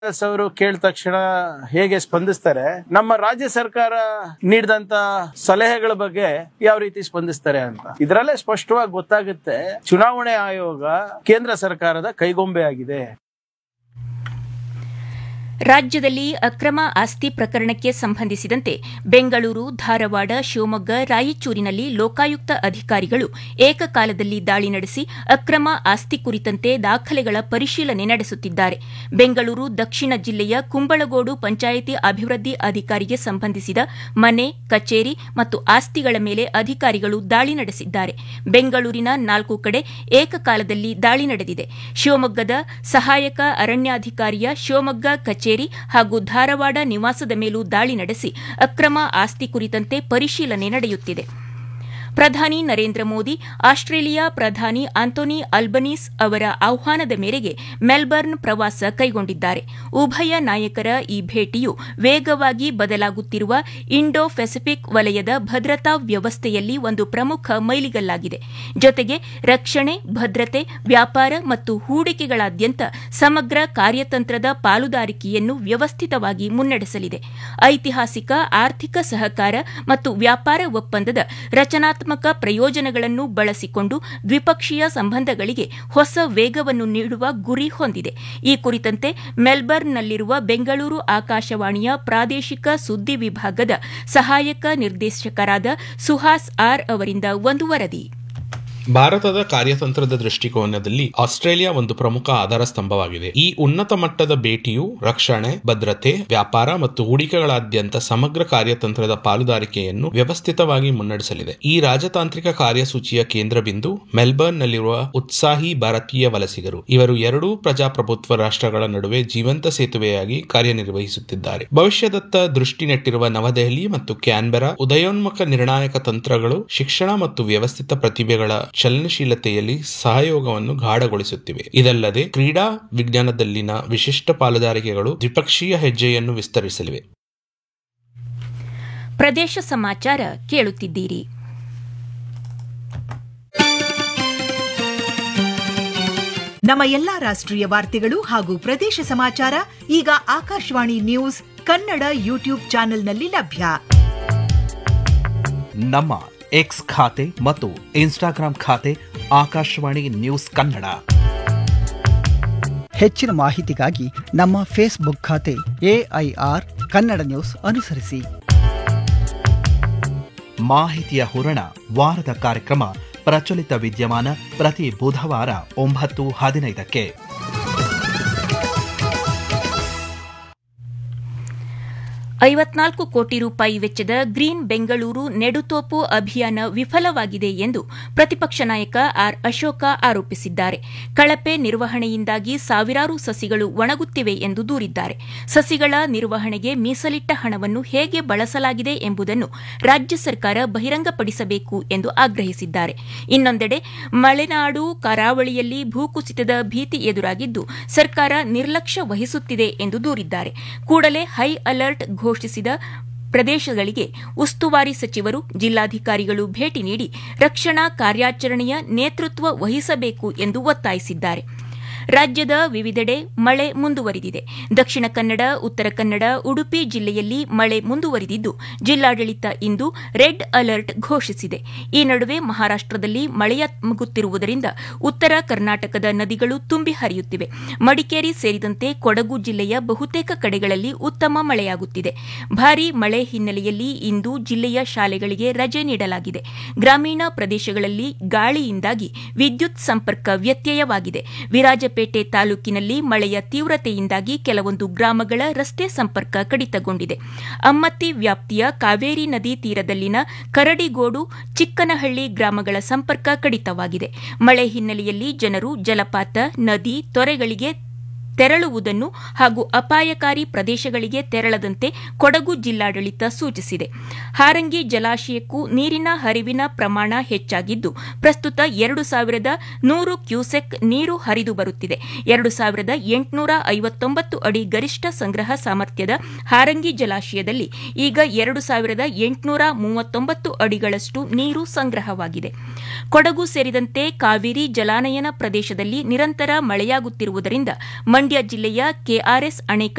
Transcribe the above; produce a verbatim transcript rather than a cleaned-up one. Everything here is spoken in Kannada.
ಅವರು ಕೇಳಿದ ತಕ್ಷಣ ಹೇಗೆ ಸ್ಪಂದಿಸ್ತಾರೆ, ನಮ್ಮ ರಾಜ್ಯ ಸರ್ಕಾರ ನೀಡಿದಂತ ಸಲಹೆಗಳ ಬಗ್ಗೆ ಯಾವ ರೀತಿ ಸ್ಪಂದಿಸ್ತಾರೆ ಅಂತ ಇದರಲ್ಲೇ ಸ್ಪಷ್ಟವಾಗಿ ಗೊತ್ತಾಗುತ್ತೆ. ಚುನಾವಣೆ ಆಯೋಗ ಕೇಂದ್ರ ಸರ್ಕಾರದ ಕೈಗೊಂಬೆ ಆಗಿದೆ. ರಾಜ್ಯದಲ್ಲಿ ಅಕ್ರಮ ಆಸ್ತಿ ಪ್ರಕರಣಕ್ಕೆ ಸಂಬಂಧಿಸಿದಂತೆ ಬೆಂಗಳೂರು, ಧಾರವಾಡ, ಶಿವಮೊಗ್ಗ, ರಾಯಚೂರಿನಲ್ಲಿ ಲೋಕಾಯುಕ್ತ ಅಧಿಕಾರಿಗಳು ಏಕಕಾಲದಲ್ಲಿ ದಾಳಿ ನಡೆಸಿ ಅಕ್ರಮ ಆಸ್ತಿ ಕುರಿತಂತೆ ದಾಖಲೆಗಳ ಪರಿಶೀಲನೆ ನಡೆಸುತ್ತಿದ್ದಾರೆ. ಬೆಂಗಳೂರು ದಕ್ಷಿಣ ಜಿಲ್ಲೆಯ ಕುಂಬಳಗೋಡು ಪಂಚಾಯಿತಿ ಅಭಿವೃದ್ಧಿ ಅಧಿಕಾರಿಗೆ ಸಂಬಂಧಿಸಿದ ಮನೆ, ಕಚೇರಿ ಮತ್ತು ಆಸ್ತಿಗಳ ಮೇಲೆ ಅಧಿಕಾರಿಗಳು ದಾಳಿ ನಡೆಸಿದ್ದಾರೆ. ಬೆಂಗಳೂರಿನ ನಾಲ್ಕು ಕಡೆ ಏಕಕಾಲದಲ್ಲಿ ದಾಳಿ ನಡೆದಿದೆ. ಶಿವಮೊಗ್ಗದ ಸಹಾಯಕ ಅರಣ್ಯಾಧಿಕಾರಿಯ ಶಿವಮೊಗ್ಗ ಕಚೇರಿ ಹಾಗೂ ಧಾರವಾಡ ನಿವಾಸದ ಮೇಲೂ ದಾಳಿ ನಡೆಸಿ ಅಕ್ರಮ ಆಸ್ತಿ ಕುರಿತಂತೆ ಪರಿಶೀಲನೆ ನಡೆಯುತ್ತಿದೆ. ಪ್ರಧಾನಿ ನರೇಂದ್ರ ಮೋದಿ ಆಸ್ಟ್ರೇಲಿಯಾ ಪ್ರಧಾನಿ ಆಂಟೋನಿ ಅಲ್ಬನೀಸ್ ಅವರ ಆಹ್ವಾನದ ಮೇರೆಗೆ ಮೆಲ್ಬರ್ನ್ ಪ್ರವಾಸ ಕೈಗೊಂಡಿದ್ದಾರೆ. ಉಭಯ ನಾಯಕರ ಈ ಭೇಟಿಯು ವೇಗವಾಗಿ ಬದಲಾಗುತ್ತಿರುವ ಇಂಡೋ ಪೆಸಿಫಿಕ್ ವಲಯದ ಭದ್ರತಾ ವ್ಯವಸ್ಥೆಯಲ್ಲಿ ಒಂದು ಪ್ರಮುಖ ಮೈಲಿಗಲ್ಲಾಗಿದೆ. ಜೊತೆಗೆ ರಕ್ಷಣೆ, ಭದ್ರತೆ, ವ್ಯಾಪಾರ ಮತ್ತು ಹೂಡಿಕೆಗಳಾದ್ಯಂತ ಸಮಗ್ರ ಕಾರ್ಯತಂತ್ರದ ಪಾಲುದಾರಿಕೆಯನ್ನು ವ್ಯವಸ್ಥಿತವಾಗಿ ಮುನ್ನಡೆಸಲಿದೆ. ಐತಿಹಾಸಿಕ ಆರ್ಥಿಕ ಸಹಕಾರ ಮತ್ತು ವ್ಯಾಪಾರ ಒಪ್ಪಂದದ ರಚನಾ ಪ್ರಯೋಜನಗಳನ್ನು ಬಳಸಿಕೊಂಡು ದ್ವಿಪಕ್ಷೀಯ ಸಂಬಂಧಗಳಿಗೆ ಹೊಸ ವೇಗವನ್ನು ನೀಡುವ ಗುರಿ ಹೊಂದಿದೆ. ಈ ಕುರಿತಂತೆ ಮೆಲ್ಬರ್ನ್ನಲ್ಲಿರುವ ಬೆಂಗಳೂರು ಆಕಾಶವಾಣಿಯ ಪ್ರಾದೇಶಿಕ ಸುದ್ದಿ ವಿಭಾಗದ ಸಹಾಯಕ ನಿರ್ದೇಶಕರಾದ ಸುಹಾಸ್ ಆರ್ ಅವರಿಂದ ಒಂದು ವರದಿ. ಭಾರತದ ಕಾರ್ಯತಂತ್ರದ ದೃಷ್ಟಿಕೋನದಲ್ಲಿ ಆಸ್ಟ್ರೇಲಿಯಾ ಒಂದು ಪ್ರಮುಖ ಆಧಾರ ಸ್ತಂಭವಾಗಿದೆ. ಈ ಉನ್ನತ ಮಟ್ಟದ ಭೇಟಿಯು ರಕ್ಷಣೆ, ಭದ್ರತೆ, ವ್ಯಾಪಾರ ಮತ್ತು ಹೂಡಿಕೆಗಳಾದ್ಯಂತ ಸಮಗ್ರ ಕಾರ್ಯತಂತ್ರದ ಪಾಲುದಾರಿಕೆಯನ್ನು ವ್ಯವಸ್ಥಿತವಾಗಿ ಮುನ್ನಡೆಸಲಿದೆ. ಈ ರಾಜತಾಂತ್ರಿಕ ಕಾರ್ಯಸೂಚಿಯ ಕೇಂದ್ರ ಬಿಂದು ಮೆಲ್ಬರ್ನ್ನಲ್ಲಿರುವ ಉತ್ಸಾಹಿ ಭಾರತೀಯ ವಲಸಿಗರು. ಇವರು ಎರಡೂ ಪ್ರಜಾಪ್ರಭುತ್ವ ರಾಷ್ಟ್ರಗಳ ನಡುವೆ ಜೀವಂತ ಸೇತುವೆಯಾಗಿ ಕಾರ್ಯನಿರ್ವಹಿಸುತ್ತಿದ್ದಾರೆ. ಭವಿಷ್ಯದತ್ತ ದೃಷ್ಟಿ ನೆಟ್ಟಿರುವ ನವದೆಹಲಿ ಮತ್ತು ಕ್ಯಾನ್ಬೆರಾ ಉದಯೋನ್ಮುಖ ನಿರ್ಣಾಯಕ ತಂತ್ರಗಳು ಶಿಕ್ಷಣ ಮತ್ತು ವ್ಯವಸ್ಥಿತ ಪ್ರತಿಭೆಗಳ ಚಲನಶೀಲತೆಯಲ್ಲಿ ಸಹಯೋಗವನ್ನು ಗಾಢಗೊಳಿಸುತ್ತಿವೆ. ಇದಲ್ಲದೆ ಕ್ರೀಡಾ ವಿಜ್ಞಾನದಲ್ಲಿನ ವಿಶಿಷ್ಟ ಪಾಲುದಾರಿಕೆಗಳು ದ್ವಿಪಕ್ಷೀಯ ಹೆಜ್ಜೆಯನ್ನು ವಿಸ್ತರಿಸಲಿವೆ. ಪ್ರದೇಶ ಸಮಾಚಾರ ಕೇಳುತ್ತಿದ್ದೀರಿ. ನಮ್ಮ ಎಲ್ಲಾ ರಾಷ್ಟ್ರೀಯ ವಾರ್ತೆಗಳು ಹಾಗೂ ಪ್ರದೇಶ ಸಮಾಚಾರ ಈಗ ಆಕಾಶವಾಣಿ ನ್ಯೂಸ್ ಕನ್ನಡ ಯೂಟ್ಯೂಬ್ ಚಾನೆಲ್ನಲ್ಲಿ ಲಭ್ಯ. ನಮ್ಮ ಎಕ್ಸ್ ಖಾತೆ ಮತ್ತು ಇನ್ಸ್ಟಾಗ್ರಾಂ ಖಾತೆ ಆಕಾಶವಾಣಿ ನ್ಯೂಸ್ ಕನ್ನಡ. ಹೆಚ್ಚಿನ ಮಾಹಿತಿಗಾಗಿ ನಮ್ಮ ಫೇಸ್ಬುಕ್ ಖಾತೆ ಎಐಆರ್ ಕನ್ನಡ ನ್ಯೂಸ್ ಅನುಸರಿಸಿ. ಮಾಹಿತಿಯ ಹೂರಣ ವಾರದ ಕಾರ್ಯಕ್ರಮ ಪ್ರಚಲಿತ ವಿದ್ಯಮಾನ ಪ್ರತಿ ಬುಧವಾರ ಒಂಬತ್ತು ಹದಿನೈದಕ್ಕೆ. ಐವತ್ನಾಲ್ಕು ಕೋಟಿ ರೂಪಾಯಿ ವೆಚ್ಚದ ಗ್ರೀನ್ ಬೆಂಗಳೂರು ನೆಡುತೋಪು ಅಭಿಯಾನ ವಿಫಲವಾಗಿದೆ ಎಂದು ಪ್ರತಿಪಕ್ಷ ನಾಯಕ ಆರ್ ಅಶೋಕ ಆರೋಪಿಸಿದ್ದಾರೆ. ಕಳಪೆ ನಿರ್ವಹಣೆಯಿಂದಾಗಿ ಸಾವಿರಾರು ಸಸಿಗಳು ಒಣಗುತ್ತಿವೆ ಎಂದು ದೂರಿದ್ದಾರೆ. ಸಸಿಗಳ ನಿರ್ವಹಣೆಗೆ ಮೀಸಲಿಟ್ಟ ಹಣವನ್ನು ಹೇಗೆ ಬಳಸಲಾಗಿದೆ ಎಂಬುದನ್ನು ರಾಜ್ಯ ಸರ್ಕಾರ ಬಹಿರಂಗಪಡಿಸಬೇಕು ಎಂದು ಆಗ್ರಹಿಸಿದ್ದಾರೆ. ಇನ್ನೊಂದೆಡೆ ಮಲೆನಾಡು ಕರಾವಳಿಯಲ್ಲಿ ಭೂಕುಸಿತದ ಭೀತಿ ಎದುರಾಗಿದ್ದು ಸರ್ಕಾರ ನಿರ್ಲಕ್ಷ್ಯ ವಹಿಸುತ್ತಿದೆ ಎಂದು ದೂರಿದ್ದಾರೆ. ಕೂಡಲೇ ಹೈ ಅಲರ್ಟ್ ಘೋಷಿಸಿದ ಪ್ರದೇಶಗಳಿಗೆ ಉಸ್ತುವಾರಿ ಸಚಿವರು, ಜಿಲ್ಲಾಧಿಕಾರಿಗಳು ಭೇಟಿ ನೀಡಿ ರಕ್ಷಣಾ ಕಾರ್ಯಾಚರಣೆಯ ನೇತೃತ್ವ ವಹಿಸಬೇಕು ಎಂದು ಒತ್ತಾಯಿಸಿದ್ದಾರೆ. ರಾಜ್ಯದ ವಿವಿಧೆಡೆ ಮಳೆ ಮುಂದುವರಿದಿದೆ. ದಕ್ಷಿಣ ಕನ್ನಡ, ಉತ್ತರ ಕನ್ನಡ, ಉಡುಪಿ ಜಿಲ್ಲೆಯಲ್ಲಿ ಮಳೆ ಮುಂದುವರಿದಿದ್ದು ಜಿಲ್ಲಾಡಳಿತ ಇಂದು ರೆಡ್ ಅಲರ್ಟ್ ಘೋಷಿಸಿದೆ. ಈ ನಡುವೆ ಮಹಾರಾಷ್ಟದಲ್ಲಿ ಮಳೆಯಾಗುತ್ತಿರುವುದರಿಂದ ಉತ್ತರ ಕರ್ನಾಟಕದ ನದಿಗಳು ತುಂಬಿ ಹರಿಯುತ್ತಿವೆ. ಮಡಿಕೇರಿ ಸೇರಿದಂತೆ ಕೊಡಗು ಜಿಲ್ಲೆಯ ಬಹುತೇಕ ಕಡೆಗಳಲ್ಲಿ ಉತ್ತಮ ಮಳೆಯಾಗುತ್ತಿದೆ. ಭಾರೀ ಮಳೆ ಹಿನ್ನೆಲೆಯಲ್ಲಿ ಇಂದು ಜಿಲ್ಲೆಯ ಶಾಲೆಗಳಿಗೆ ರಜೆ ನೀಡಲಾಗಿದೆ. ಗ್ರಾಮೀಣ ಪ್ರದೇಶಗಳಲ್ಲಿ ಗಾಳಿಯಿಂದಾಗಿ ವಿದ್ಯುತ್ ಸಂಪರ್ಕ ವ್ಯತ್ಯಯವಾಗಿದೆ. ವಿರಾಜಪೇಟೆ ತಾಲೂಕಿನಲ್ಲಿ ಮಳೆಯ ತೀವ್ರತೆಯಿಂದಾಗಿ ಕೆಲವೊಂದು ಗ್ರಾಮಗಳ ರಸ್ತೆ ಸಂಪರ್ಕ ಕಡಿತಗೊಂಡಿದೆ. ಅಮ್ಮತ್ತಿ ವ್ಯಾಪ್ತಿಯ ಕಾವೇರಿ ನದಿ ತೀರದಲ್ಲಿನ ಕರಡಿಗೋಡು, ಚಿಕ್ಕನಹಳ್ಳಿ ಗ್ರಾಮಗಳ ಸಂಪರ್ಕ ಕಡಿತವಾಗಿದೆ. ಮಳೆ ಹಿನ್ನೆಲೆಯಲ್ಲಿ ಜನರು ಜಲಪಾತ, ನದಿ, ತೊರೆಗಳಿಗೆ ತೆರಳುವುದನ್ನು ಹಾಗೂ ಅಪಾಯಕಾರಿ ಪ್ರದೇಶಗಳಿಗೆ ತೆರಳದಂತೆ ಕೊಡಗು ಜಿಲ್ಲಾಡಳಿತ ಸೂಚಿಸಿದೆ. ಹಾರಂಗಿ ಜಲಾಶಯಕ್ಕೂ ನೀರಿನ ಹರಿವಿನ ಪ್ರಮಾಣ ಹೆಚ್ಚಾಗಿದ್ದು ಪ್ರಸ್ತುತ ಎರಡು ಸಾವಿರದ ನೂರು ಕ್ಯೂಸೆಕ್ ನೀರು ಹರಿದು ಬರುತ್ತಿದೆ. ಎರಡು ಸಾವಿರದ ಎಂಟುನೂರ ಐವತ್ತೊಂಬತ್ತು ಅಡಿ ಗರಿಷ್ಠ ಸಂಗ್ರಹ ಸಾಮರ್ಥ್ಯದ ಹಾರಂಗಿ ಜಲಾಶಯದಲ್ಲಿ ಈಗ ಎರಡು ಸಾವಿರದ ಎಂಟುನೂರ ಮೂವತ್ತೊಂಬತ್ತು ಅಡಿಗಳಷ್ಟು ನೀರು ಸಂಗ್ರಹವಾಗಿದೆ. ಕೊಡಗು ಸೇರಿದಂತೆ ಕಾವೇರಿ ಜಲಾನಯನ ಪ್ರದೇಶದಲ್ಲಿ ನಿರಂತರ ಮಳೆಯಾಗುತ್ತಿರುವುದರಿಂದ ಮಂಡ್ಯ ಮಂಡ್ಯ ಜಿಲ್ಲೆಯ ಕೆಆರ್ಎಸ್ ಅಣೆಕಟ್ಟೆ